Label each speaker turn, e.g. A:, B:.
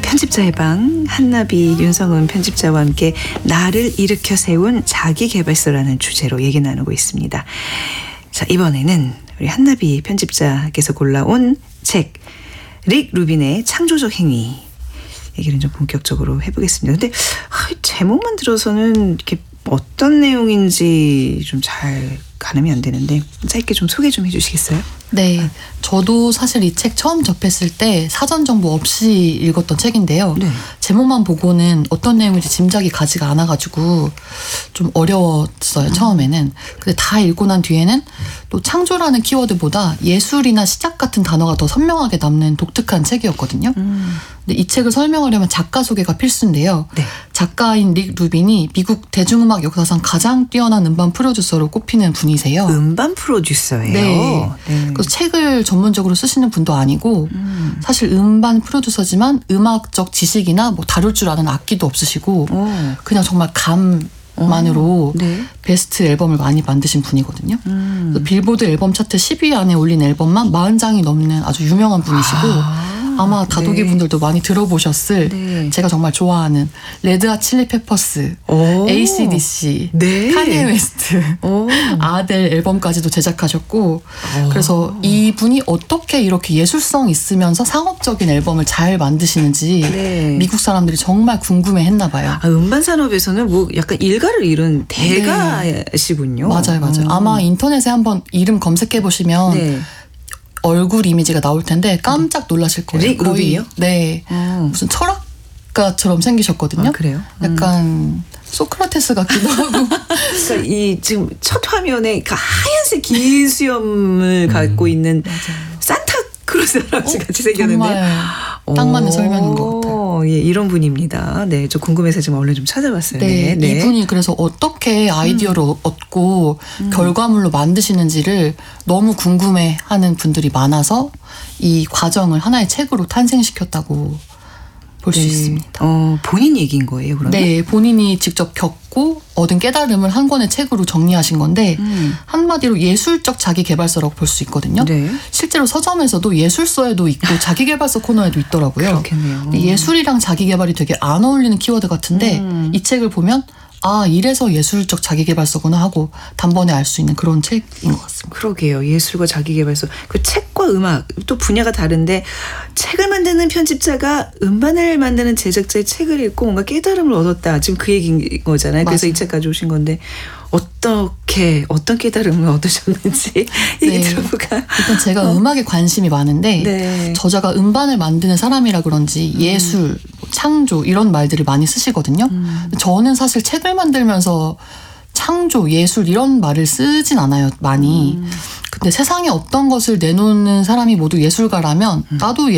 A: 편집자의 방 한나비 윤성은 편집자와 함께 나를 일으켜 세운 자기계발서라는 주제로 얘기 나누고 있습니다. 자, 이번에는 우리 한나비 편집자께서 골라온 책 릭 루빈의 창조적 행위 얘기를 좀 본격적으로 해보겠습니다. 근데 제목만 들어서는 이렇게 어떤 내용인지 좀 잘 가늠이 안 되는데 짧게 좀 소개 좀 해주시겠어요?
B: 네, 저도 사실 이 책 처음 접했을 때 사전 정보 없이 읽었던 책인데요.
A: 네.
B: 제목만 보고는 어떤 내용인지 짐작이 가지가 않아가지고 좀 어려웠어요, 처음에는. 근데 다 읽고 난 뒤에는 또 창조라는 키워드보다 예술이나 시작 같은 단어가 더 선명하게 남는 독특한 책이었거든요. 근데 이 책을 설명하려면 작가 소개가 필수인데요.
A: 네.
B: 작가인 릭 루빈이 미국 대중음악 역사상 가장 뛰어난 음반 프로듀서로 꼽히는 분이세요.
A: 음반 프로듀서예요.
B: 네. 그래서 책을 전문적으로 쓰시는 분도 아니고 사실 음반 프로듀서지만 음악적 지식이나 뭐 다룰 줄 아는 악기도 없으시고 그냥 정말 감만으로
A: 네.
B: 베스트 앨범을 많이 만드신 분이거든요. 빌보드 앨범 차트 10위 안에 올린 앨범만 40장이 넘는 아주 유명한 분이시고 아마 다독이 분들도 많이 들어보셨을
A: 네.
B: 제가 정말 좋아하는 레드핫 칠리 페퍼스, AC/DC,
A: 네.
B: 카니에 웨스트, 아델 앨범까지도 제작하셨고 그래서 이분이 어떻게 이렇게 예술성 있으면서 상업적인 앨범을 잘 만드시는지
A: 네.
B: 미국 사람들이 정말 궁금해했나 봐요.
A: 음반 산업에서는 뭐 약간 일가를 이룬 대가시군요.
B: 맞아요. 아마 인터넷에 한번 이름 검색해 보시면
A: 네.
B: 얼굴 이미지가 나올 텐데 깜짝 놀라실 거예요.
A: 릭 루빈이요?
B: 네. 무슨 철학가처럼 생기셨거든요.
A: 그래요?
B: 약간 소크라테스 같기도 하고.
A: 그러니까 이 지금 첫 화면에 그 하얀색 긴 수염을 갖고 있는 산타크로스 할아버지 같이 생겼는데
B: 정말 딱 맞는 설명인 것 같아요.
A: 예, 이런 분입니다. 네, 저 궁금해서 지금 얼른 좀 찾아봤어요.
B: 네, 이분이 그래서 어떻게 아이디어를 얻고 결과물로 만드시는지를 너무 궁금해하는 분들이 많아서 이 과정을 하나의 책으로 탄생시켰다고 볼 수 있습니다.
A: 본인 얘기인 거예요, 그러면?
B: 네, 본인이 직접 겪고 얻은 깨달음을 한 권의 책으로 정리하신 건데 한마디로 예술적 자기계발서라고 볼 수 있거든요.
A: 네.
B: 실제로 서점에서도 예술서에도 있고 자기계발서 코너에도 있더라고요.
A: 그렇겠네요.
B: 예술이랑 자기계발이 되게 안 어울리는 키워드 같은데 이 책을 보면 이래서 예술적 자기계발서구나 하고 단번에 알 수 있는 그런 책인 것 같습니다.
A: 그러게요. 예술과 자기계발서. 그 책과 음악 또 분야가 다른데 책을 만드는 편집자가 음반을 만드는 제작자의 책을 읽고 뭔가 깨달음을 얻었다. 지금 그 얘기인 거잖아요. 그래서
B: 맞아요.
A: 이 책 가져오신 건데 어떤 깨달음을 얻으셨는지 얘기 들어볼까요?
B: 일단 제가 음악에 관심이 많은데
A: 네.
B: 저자가 음반을 만드는 사람이라 그런지 예술, 창조 이런 말들을 많이 쓰시거든요. 저는 사실 책을 만들면서 창조, 예술 이런 말을 쓰진 않아요, 많이. 근데 세상에 어떤 것을 내놓는 사람이 모두 예술가라면 나도